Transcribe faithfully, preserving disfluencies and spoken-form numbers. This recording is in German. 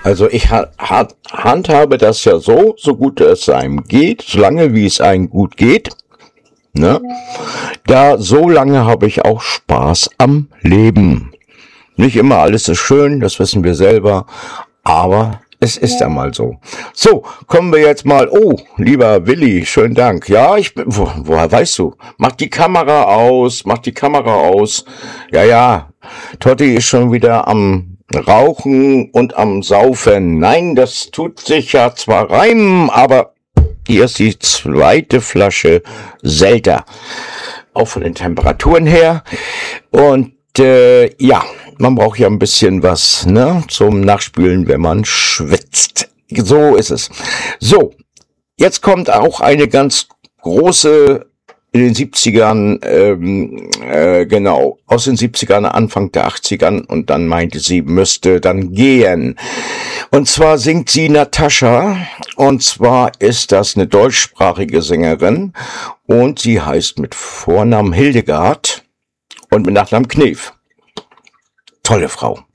Also ich ha ha handhabe das ja so, so gut es einem geht, solange wie es einem gut geht. Ne? Da so lange habe ich auch Spaß am Leben. Nicht immer alles ist schön, das wissen wir selber, aber es ist einmal so. So, kommen wir jetzt mal. Oh, lieber Willi, schönen Dank. Ja, ich bin. Wo, woher weißt du? Mach die Kamera aus, mach die Kamera aus. Ja, ja. Totti ist schon wieder am Rauchen und am Saufen. Nein, das tut sich ja zwar reimen, aber hier ist die zweite Flasche Selter. Auch von den Temperaturen her. Und äh, ja, man braucht ja ein bisschen was, ne, zum Nachspülen, wenn man schwitzt. So ist es. So, jetzt kommt auch eine ganz große in den siebzigern, ähm, äh, genau, aus den siebzigern, Anfang der achtzigern, und dann meinte sie, müsste dann gehen. Und zwar singt sie Natascha, und zwar ist das eine deutschsprachige Sängerin, und sie heißt mit Vornamen Hildegard und mit Nachnamen Knef. Tolle Frau.